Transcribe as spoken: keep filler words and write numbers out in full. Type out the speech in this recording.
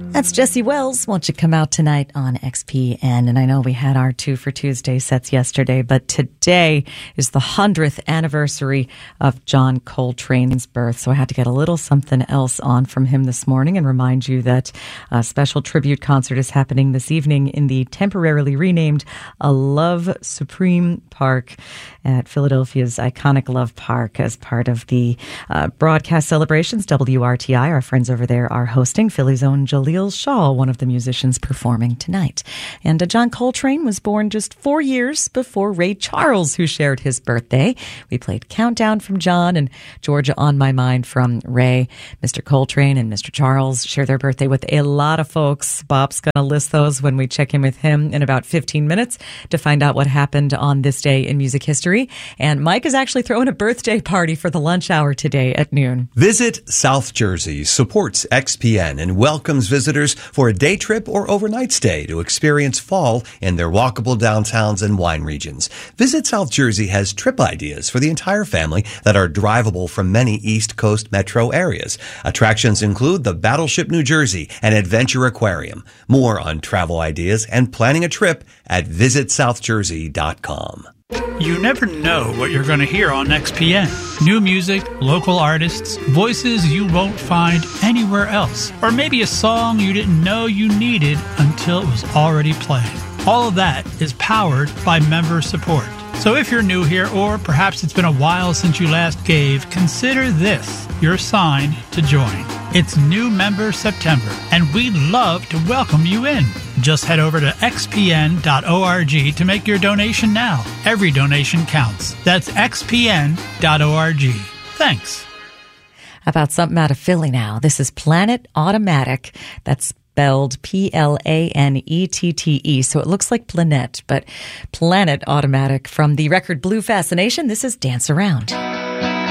That's Jesse Wells. Won't you come out tonight on X P N? And I know we had our two for Tuesday sets yesterday, but today is the hundredth anniversary of John Coltrane's birth. So I had to get a little something else on from him this morning and remind you that a special tribute concert is happening this evening in the temporarily renamed A Love Supreme Park at Philadelphia's iconic Love Park as part of the uh, broadcast celebrations. W R T I, our friends over there, are hosting. Philly's own Jaleel Shaw, one of the musicians performing tonight. And uh, John Coltrane was born just four years before Ray Charles, who shared his birthday. We played Countdown from John and Georgia on My Mind from Ray. Mister Coltrane and Mister Charles share their birthday with a lot of folks. Bob's going to list those when we check in with him in about fifteen minutes to find out what happened on this day in music history. And Mike is actually throwing a birthday party for the lunch hour today at noon. Visit South Jersey supports X P N and welcomes visitors for a day trip or overnight stay to experience fall in their walkable downtowns and wine regions. Visit South Jersey has trip ideas for the entire family that are drivable from many East Coast metro areas. Attractions include the Battleship New Jersey and Adventure Aquarium. More on travel ideas and planning a trip at visit south jersey dot com. You never know what you're going to hear on X P N. New music, local artists, voices you won't find anywhere else. Or maybe a song you didn't know you needed until it was already playing. All of that is powered by member support. So if you're new here, or perhaps it's been a while since you last gave, consider this your sign to join. It's New Member September, and we'd love to welcome you in. Just head over to x p n dot org to make your donation now. Every donation counts. That's x p n dot org. Thanks. How about something out of Philly now? This is Planet Automatic. That's spelled P L A N E T T E. So it looks like Planette, but Planet Automatic from the record Blue Fascination. This is Dance Around.